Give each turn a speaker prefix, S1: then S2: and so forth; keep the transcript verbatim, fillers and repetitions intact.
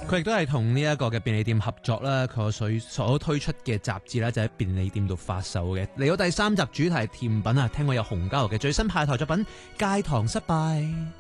S1: 佢亦都係同呢一個嘅便利店合作啦，佢所所推出嘅雜誌咧就喺便利店度發售嘅。嚟到第三集主題甜品啊，聽過有洪嘉豪嘅最新派台作品《戒糖失敗》。